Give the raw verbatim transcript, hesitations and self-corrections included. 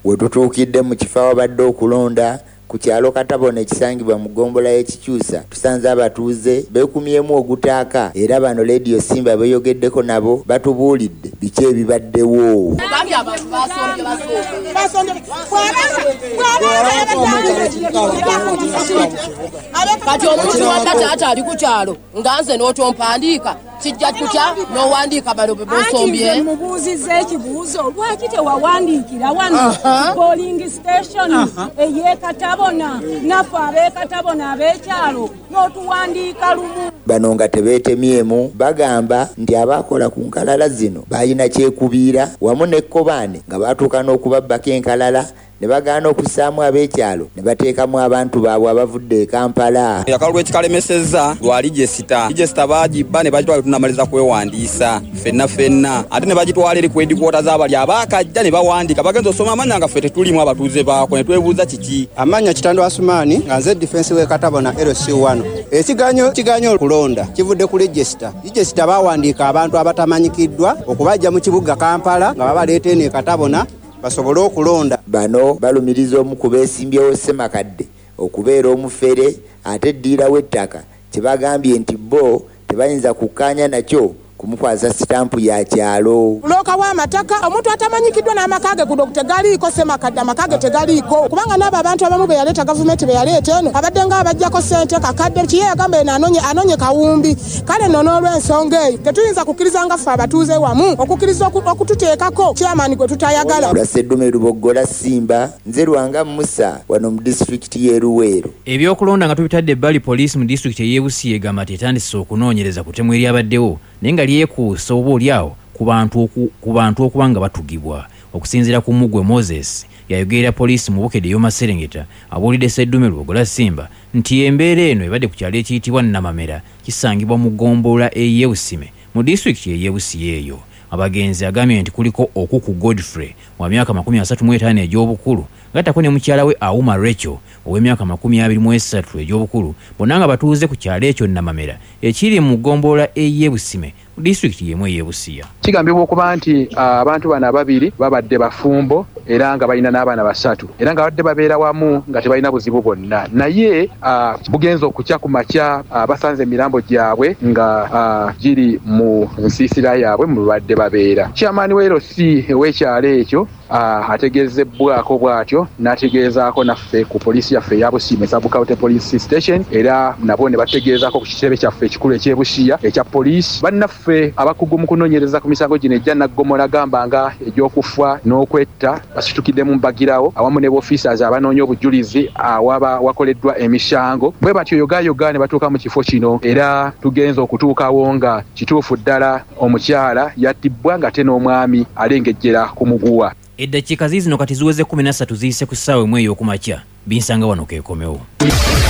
wetutuukidde mu kifo awabadde okulonda ku kyalo Katabona ekisangibwa mu ggombolola y'Ekikyusa tusanze abatuuze beekumyemu ogutaaka era bano Radio Simba beeyogeddeko nabo batubuulidde biki ebibaddewo. Kati omuntu wadde ate ali ku kyalo nga nze n'okyompandiika kijja kutya n'owandiika balobe bosombye. Anti mubuuzizza ekibuuzo lwaki tewawandiikira wano polling station ey'e Katabona naffe ab'e Katabona ab'ekyalo n'otuwandiika lumu. Bano nga tebeetemyemu bagamba nti abaakola ku nkalala zino balina kyekubiira wamu n'ekkobaane nga baatuuka n'okubabbako enkalala ne bagaana okussaamu ab'ekyalo ne bateekamu abantu baabwe abavudde e Kampala. Akalulu ekikalemesezza lwali jesita jesita baagibba ne bagitwala tunamaliza kwewandiisa ffenna ffenna ate ne bagitwala eri ku headquarter z'abali abaakajja ne bawandiika bagenza osoma amanya nga ffe tetulimu abatuuze baako ne twebuuza kiki. Amanya Kitando Asumani nga nze defense w'e Katabona L C one. Ekiganyo kiganyo okulonda kivudde ku register. Register bawandiika abantu abatamanyikiddwa okubajja mu kibuga Kampala nga babaleeta eno e Katabona basobole okulonda. Bano balumiriza omu ku beesimbyewo Ssemakadde okubeera omufere ate eddiira w'ettaka kyebagambye nti bo tebayinza kukkaanya nakyo kumukwasa sitampu ya kyalo. Loka w'amataka omuntu atamanyikiddwa n'amakage ku Dokita galiiko Ssemakadde amakage tegaliiko kubanga n'abo abantu abamu be yaleeta gavumenti be yaleeta eno abadde nga abajjako ssente kakadde kiye yagamba eno anonye anonye kawumbi kale nno n'olw'ensonga eyo tetuyinza kukkiriza nga ffe abatuuze wamu okukkiriza okututeekako chairman gwe tutayagala. Lwaseddume Luboggola Simba nze Lwanga Musa wano mu disitulikiti y'e Luweero. Ebyokulonda nga tubitadde ebbali poliisi mu disitulikiti y'e Busia egamba tetandise okunoonyereza ku ttemu eryabaddewo naye nga lyekuusa oba olyawo ku bantu ku bantu okuba nga batugibwa. Okusinziira ku Mugwe Moses yayogerera poliisi mu Bukedde y'Omaserengeta abuulidde Sseddume Luboggola Simba nti embeera eno ebadde ku kyalo ekiyitibwa Namamera kisangibwa mu ggombolola ey'e Busime mu disitulikiti ey'e Busia eyo. Abagenzi agambye nti kuliko Okuku Godfrey wa myaka makumi asatu mu etaano egy'obukulu gattako ne mukyala we Auma Rachel ow'emyaka makumi abiri mu esatu egy'obukulu bonna nga batuuze ku kyalo ekyo Namamera ekiri mu ggombolola ey'e Busime mu disitulikiti y'emu ey'e Busia. Kigambibwa okuba nti abantu bano ababiri babadde bafumbo era nga balina n'abaana basatu era nga badde babeera wamu nga tebalina buzibu bwonna naye bugenza okukya ku makya basanze emirambo gyabwe nga giri mu nsiisira yaabwe mu badde babeera. Chairman wa L C w'ekyalo ekyo ategezebbwako bw'atyo n'ategeezaako naffe ku poliisi yaffe eya Busime Sub-County Police Station era nabo ne bategeezaako ku kitebe kyaffe ekikulu eky'e Busia ekya poliisi. Bannaffe abakugu mu kunoonyereza ku misango gino ejja Naggomola gamba nga egy'okufa n'okwetta basitukidde mu mbagirawo awamu ne officers abanoonya obujulizi awaba wakoleddwa emisango bwe batyo yogayoga ne batuuka mu kifo kino era tugenza okutuukawo nga kituufu ddala omukyala yattibwa nga te n'omwami alengejjera ku muguwa. Eddakiika ziizino kati ziweze kumi na ssatu ziyise ku ssaawa emu ey'okumakya binsanga wano keekomewo.